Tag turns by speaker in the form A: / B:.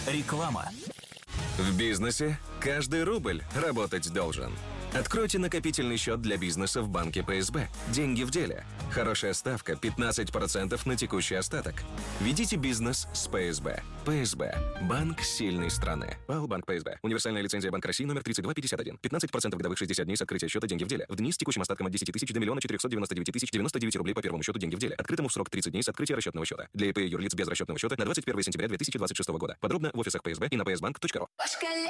A: Реклама.
B: В бизнесе каждый рубль работать должен. Откройте накопительный счет для бизнеса в банке ПСБ. Деньги в деле. Хорошая ставка 15% на текущий остаток. Ведите бизнес с ПСБ. ПСБ. Банк сильной страны. ПАО Банк ПСБ. Универсальная лицензия Банк России номер 3251. 15% годовых 60 дней с открытия счета деньги в деле. В дни с текущим остатком от 10 тысяч до 1 499 099 рублей по первому счету деньги в деле. Открытому в срок 30 дней с открытия расчетного счета. Для ИП и юрлиц без расчетного счета на 21 сентября 2026 года. Подробно в офисах ПСБ и на psbank.ru.